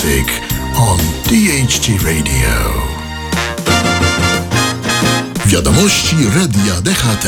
music on DHT Radio. Wiadomości Radia DHT.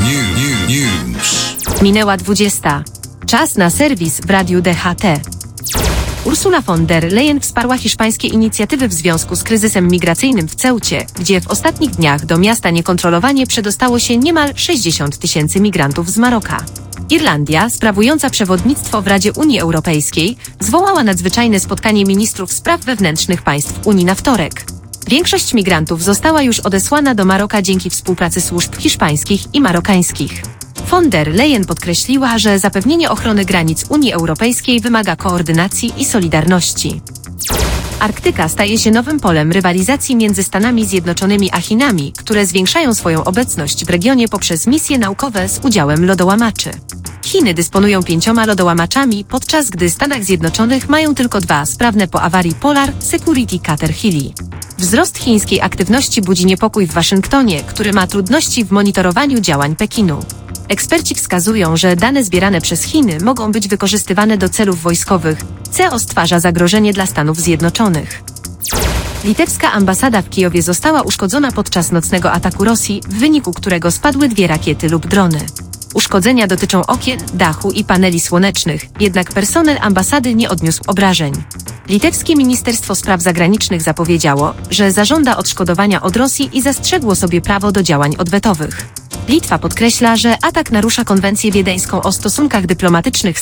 News. Minęła 20. Czas na serwis w Radiu DHT. Ursula von der Leyen wsparła hiszpańskie inicjatywy w związku z kryzysem migracyjnym w Ceucie, gdzie w ostatnich dniach do miasta niekontrolowanie przedostało się niemal 60 000 migrantów z Maroka. Irlandia, sprawująca przewodnictwo w Radzie Unii Europejskiej, zwołała nadzwyczajne spotkanie ministrów spraw wewnętrznych państw Unii na wtorek. Większość migrantów została już odesłana do Maroka dzięki współpracy służb hiszpańskich i marokańskich. Von der Leyen podkreśliła, że zapewnienie ochrony granic Unii Europejskiej wymaga koordynacji i solidarności. Arktyka staje się nowym polem rywalizacji między Stanami Zjednoczonymi a Chinami, które zwiększają swoją obecność w regionie poprzez misje naukowe z udziałem lodołamaczy. Chiny dysponują 5 lodołamaczami, podczas gdy Stanach Zjednoczonych mają tylko 2 sprawne po awarii Polar Security Cutter Healy. Wzrost chińskiej aktywności budzi niepokój w Waszyngtonie, który ma trudności w monitorowaniu działań Pekinu. Eksperci wskazują, że dane zbierane przez Chiny mogą być wykorzystywane do celów wojskowych, co stwarza zagrożenie dla Stanów Zjednoczonych. Litewska ambasada w Kijowie została uszkodzona podczas nocnego ataku Rosji, w wyniku którego spadły 2 rakiety lub drony. Uszkodzenia dotyczą okien, dachu i paneli słonecznych, jednak personel ambasady nie odniósł obrażeń. Litewskie Ministerstwo Spraw Zagranicznych zapowiedziało, że zażąda odszkodowania od Rosji i zastrzegło sobie prawo do działań odwetowych. Litwa podkreśla, że atak narusza konwencję wiedeńską o stosunkach dyplomatycznych z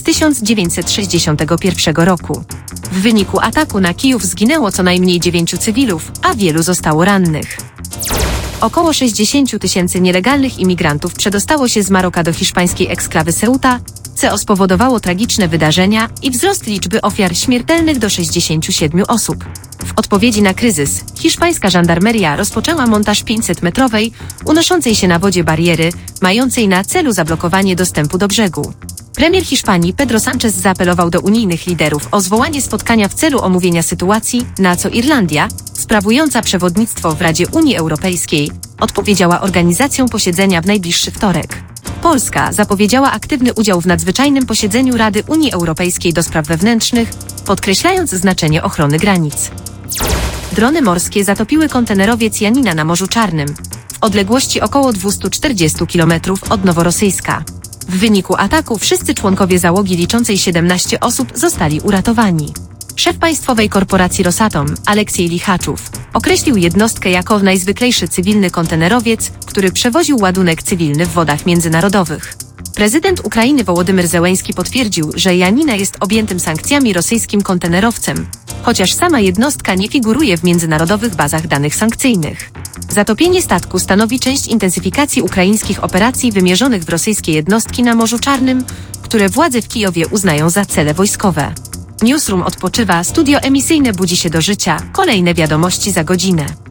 1961 roku. W wyniku ataku na Kijów zginęło co najmniej 9 cywilów, a wielu zostało rannych. Około 60 000 nielegalnych imigrantów przedostało się z Maroka do hiszpańskiej eksklawy Ceuta, co spowodowało tragiczne wydarzenia i wzrost liczby ofiar śmiertelnych do 67 osób. W odpowiedzi na kryzys, hiszpańska żandarmeria rozpoczęła montaż 500-metrowej, unoszącej się na wodzie bariery, mającej na celu zablokowanie dostępu do brzegu. Premier Hiszpanii Pedro Sánchez zaapelował do unijnych liderów o zwołanie spotkania w celu omówienia sytuacji, na co Irlandia, sprawująca przewodnictwo w Radzie Unii Europejskiej, odpowiedziała organizacją posiedzenia w najbliższy wtorek. Polska zapowiedziała aktywny udział w nadzwyczajnym posiedzeniu Rady Unii Europejskiej do spraw wewnętrznych, podkreślając znaczenie ochrony granic. Drony morskie zatopiły kontenerowiec Janina na Morzu Czarnym, w odległości około 240 km od Noworosyjska. W wyniku ataku wszyscy członkowie załogi liczącej 17 osób zostali uratowani. Szef państwowej korporacji Rosatom, Aleksiej Lichaczów, określił jednostkę jako najzwyklejszy cywilny kontenerowiec, który przewoził ładunek cywilny w wodach międzynarodowych. Prezydent Ukrainy Wołodymyr Zełenski potwierdził, że Janina jest objętym sankcjami rosyjskim kontenerowcem, chociaż sama jednostka nie figuruje w międzynarodowych bazach danych sankcyjnych. Zatopienie statku stanowi część intensyfikacji ukraińskich operacji wymierzonych w rosyjskie jednostki na Morzu Czarnym, które władze w Kijowie uznają za cele wojskowe. Newsroom odpoczywa, studio emisyjne budzi się do życia, kolejne wiadomości za godzinę.